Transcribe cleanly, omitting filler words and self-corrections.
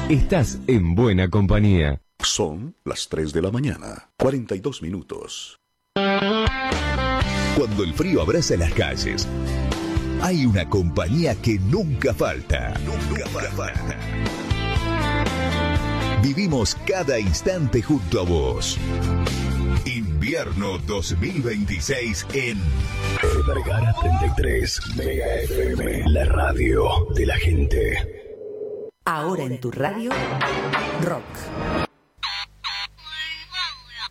Estás en buena compañía. Son las 3 de la mañana, 42 minutos. Cuando el frío abraza las calles, hay una compañía que nunca falta. Nunca falta. Vivimos cada instante junto a vos. Invierno 2026 en Vergara 33 Mega FM, la radio de la gente. Ahora en tu radio, rock.